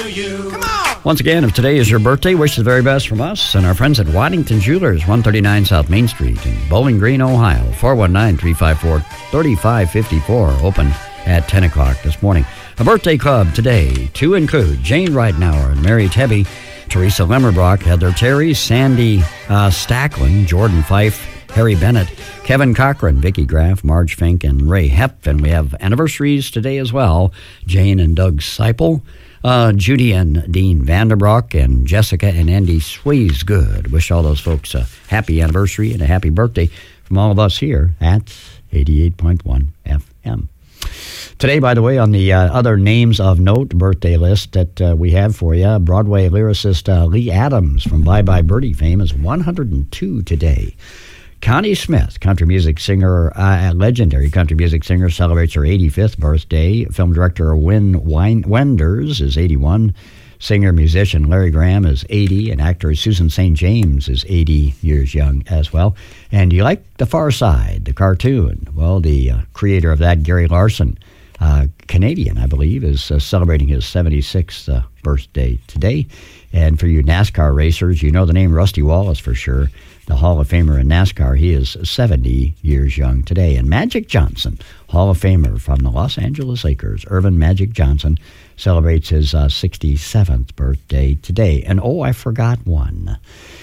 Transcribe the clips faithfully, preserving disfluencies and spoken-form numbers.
to you. Come on! Once again, if today is your birthday, wish the very best from us and our friends at Waddington Jewelers, one thirty-nine South Main Street in Bowling Green, Ohio. four one nine, three five four, three five five four. Open at ten o'clock this morning. A birthday club today to include Jane Reitenauer and Mary Tebby, Teresa Lemmerbrock, Heather Terry, Sandy uh, Stacklin, Jordan Fife, Harry Bennett, Kevin Cochran, Vicki Graff, Marge Fink, and Ray Hepp. And we have anniversaries today as well. Jane and Doug Seipel, uh, Judy and Dean Vanderbroek, and Jessica and Andy Swaysgood. Wish all those folks a happy anniversary and a happy birthday from all of us here at eighty-eight point one F M. Today, by the way, on the uh, other names of note birthday list that uh, we have for you, Broadway lyricist uh, Lee Adams from Bye Bye Birdie fame is one hundred two today. Connie Smith, country music singer, uh, legendary country music singer, celebrates her eighty-fifth birthday. Film director Win Wine- Wenders is eighty-one. Singer-musician Larry Graham is eighty, and actor Susan Saint James is eighty years young as well. And you like The Far Side, the cartoon? Well, the uh, creator of that, Gary Larson, uh, Canadian, I believe, is uh, celebrating his seventy-sixth uh, birthday today. And for you NASCAR racers, you know the name Rusty Wallace for sure, the Hall of Famer in NASCAR. He is seventy years young today. And Magic Johnson, Hall of Famer from the Los Angeles Lakers, Irvin Magic Johnson, celebrates his uh, sixty-seventh birthday today. And oh, I forgot one.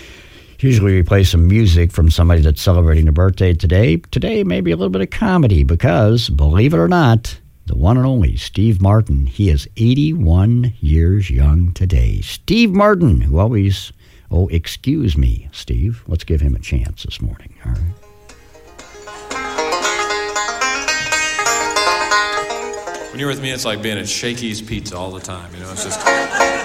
Usually we play some music from somebody that's celebrating a birthday today. Today, maybe a little bit of comedy because, believe it or not, the one and only Steve Martin, he is eighty-one years young today. Steve Martin, who always, oh, excuse me, Steve. Let's give him a chance this morning, all right? When you're with me, it's like being at Shakey's Pizza all the time. You know, it's just